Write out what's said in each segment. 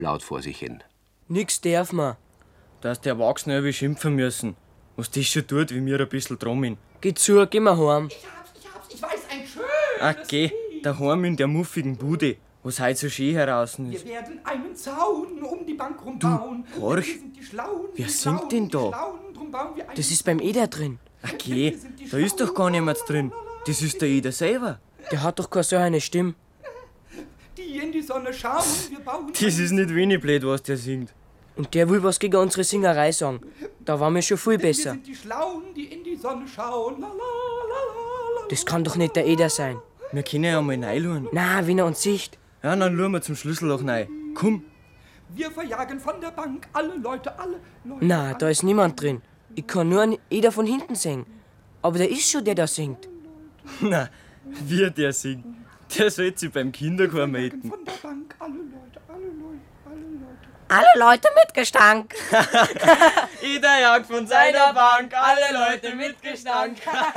laut vor sich hin. Nix darf man. Dass die Erwachsenen irgendwie schimpfen müssen. Was das schon tut, wie wir ein bisschen drummen. Geh zu, geh mal heim. Ich weiß, ein schönes Geh, daheim in der muffigen Bude, wo's heute so schön heraus ist. Wir werden einen Zaun um die Bank rumbauen. Horch, Wir sind die Schlauen, wer die singt Schlauen, denn die da? Schlauen, drum bauen wir einen Das ist beim Eder drin. Geh, da ist doch gar niemand drin. Das ist der Eder selber. Der hat doch keine so eine Stimme. die in die Sonne schauen. Wir bauen Das ist nicht wenig blöd, was der singt. Und der will was gegen unsere Singerei sagen. Da waren wir schon viel Wir besser. sind die Schlauen, die in die Sonne schauen. La, la, la, la, la. Das kann doch nicht der Eder sein. Wir können ja mal reinschauen. Na, wenn er uns sieht. Ja, dann schauen wir zum Schlüsselloch rein. Komm. Wir verjagen von der Bank alle Leute. Na, da ist niemand drin. Ich kann nur einen Eder von hinten singen. Aber der ist schon der, der singt. Na, wie der singt. Der sollte sich beim Kinderchor melden. Von der Bank alle Leute, alle Leute, alle Leute. Alle Leute mit Gestank. Eder jagt von seiner Bank, alle Leute mit Gestank.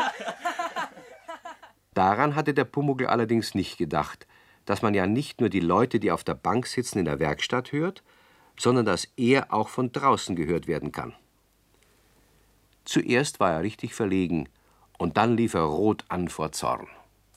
Daran hatte der Pumuckl allerdings nicht gedacht, dass man ja nicht nur die Leute, die auf der Bank sitzen, in der Werkstatt hört, sondern dass er auch von draußen gehört werden kann. Zuerst war er richtig verlegen, und dann lief er rot an vor Zorn.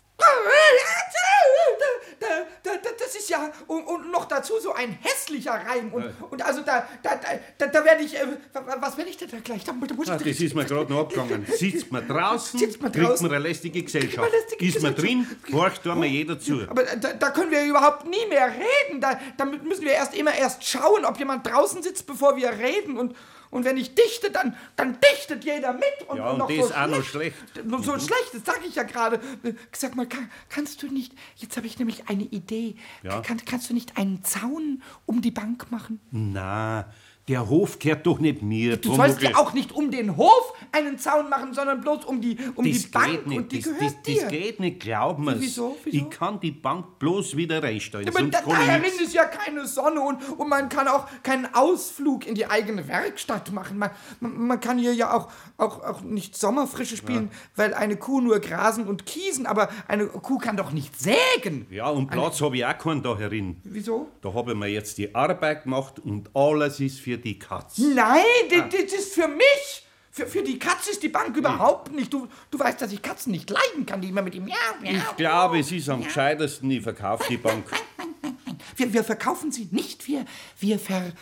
Das ist ja, und noch dazu so ein hässlicher Reim. Und also da werde ich, was werde ich denn da gleich? Da muss ich Das ist mir gerade noch abgegangen. Sitzt man draußen, Sitzt man kriegt draußen? man eine lästige Gesellschaft. Lästige Ist man Gesellschaft. drin, horcht da mal jeder zu. Aber da können wir überhaupt nie mehr reden. Damit müssen wir erst schauen, ob jemand draußen sitzt, bevor wir reden. Und wenn ich dichte, dann dichtet jeder mit. Und Und das ist auch noch schlecht. So schlecht, das sag ich ja gerade. Sag mal, kannst du nicht, jetzt habe ich nämlich eine Idee. Ja? Kannst du nicht einen Zaun um die Bank machen? Na, der Hof gehört doch nicht mir, Du sollst Pumuckl. ja auch nicht um den Hof einen Zaun machen, sondern bloß um die Bank. Nicht. Und die das gehört dir. geht nicht, glaub mir's. Wieso? Ich kann die Bank bloß wieder reinstellen. Aber sonst da kann ich herin nix. ist ja keine Sonne und man kann auch keinen Ausflug in die eigene Werkstatt machen. Man kann hier ja auch nicht Sommerfrische spielen, weil eine Kuh nur grasen und kiesen, aber eine Kuh kann doch nicht sägen. Ja, und Platz habe ich auch keinen da herin. Wieso? Da habe ich mir jetzt die Arbeit gemacht und alles ist für die Katz. Nein, das ist für mich. Für die Katze ist die Bank überhaupt nicht. Du weißt, dass ich Katzen nicht leiden kann, die immer mit dem Miau, Miau. Ich glaube, es ist am gescheitesten, ich verkaufe die Bank. Wir verkaufen sie nicht. Wir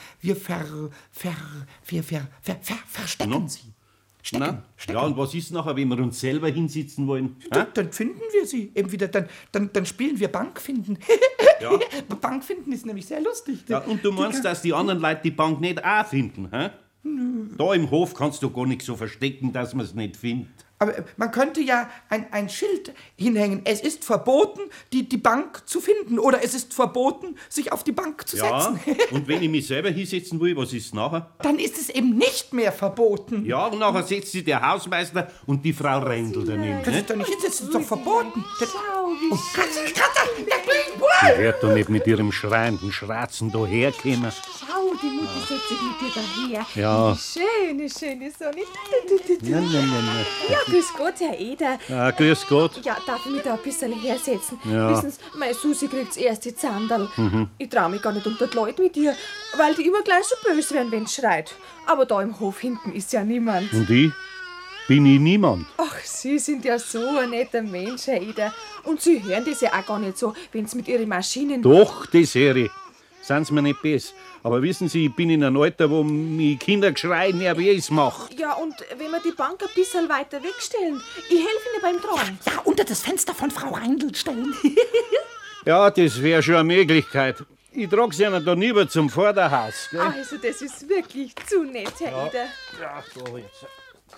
verstecken sie. Na? Ja, und was ist nachher, wenn wir uns selber hinsitzen wollen? Dann finden wir sie eben wieder. Dann spielen wir Bank finden. Ja. Bank finden ist nämlich sehr lustig. Ja, und du meinst, dass die anderen Leute die Bank nicht auch finden? Hä? Da im Hof kannst du gar nicht so verstecken, dass man es nicht findet. Aber man könnte ja ein Schild hinhängen. Es ist verboten, die Bank zu finden. Oder es ist verboten, sich auf die Bank zu Ja, setzen. und wenn ich mich selber hinsetzen will, was ist nachher? Dann ist es eben nicht mehr verboten. Ja, und nachher setzt sich der Hausmeister und die Frau Rendel daneben. Das Ne? ist doch nicht hinsetzen, das ist doch verboten. Oh, Katze, der Die wird doch nicht mit ihrem schreienden Schratzen da herkommen. Schau, die Mutti setzt sich mit dir daher. Ja. Schöne Sonne. Nein. Ja, grüß Gott, Herr Eder. Ah, grüß Gott. Ja, darf ich mich da ein bisschen hersetzen? Ja. Wissen Sie, meine Susi kriegt's erst die Zandal. Ich trau mich gar nicht unter die Leute mit ihr, weil die immer gleich so böse werden, wenn schreit. Aber da im Hof hinten ist ja niemand. Und ich? Bin ich niemand? Ach, Sie sind ja so ein netter Mensch, Herr Eder. Und Sie hören das ja auch gar nicht so, wenn Sie mit Ihren Maschinen... Doch, das höre ich. Sind's mir nicht besser. Aber wissen Sie, ich bin in einem Alter, wo mich Kindergeschrei nervös macht. Ja, und wenn wir die Bank ein bisschen weiter wegstellen, ich helfe Ihnen beim Tragen. Ja, unter das Fenster von Frau Reindl stellen. Ja, das wäre schon eine Möglichkeit. Ich trage sie ja da lieber zum Vorderhaus. Gell? Also, das ist wirklich zu nett, Herr Eder. Ja, so jetzt.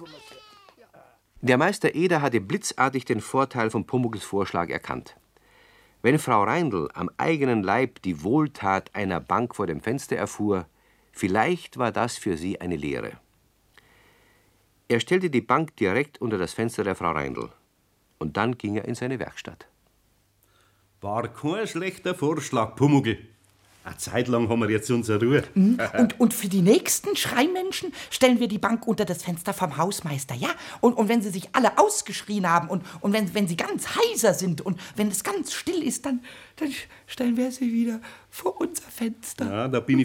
Der Meister Eder hatte blitzartig den Vorteil von Pumuckls Vorschlag erkannt. Wenn Frau Reindl am eigenen Leib die Wohltat einer Bank vor dem Fenster erfuhr, vielleicht war das für sie eine Lehre. Er stellte die Bank direkt unter das Fenster der Frau Reindl. Und dann ging er in seine Werkstatt. War kein schlechter Vorschlag, Pumuckl. Eine Zeit lang haben wir jetzt unsere Ruhe. Und für die nächsten Schreimenschen stellen wir die Bank unter das Fenster vom Hausmeister, ja? Und wenn sie sich alle ausgeschrien haben und wenn sie ganz heiser sind und wenn es ganz still ist, dann stellen wir sie wieder vor unser Fenster. Ja, da bin ich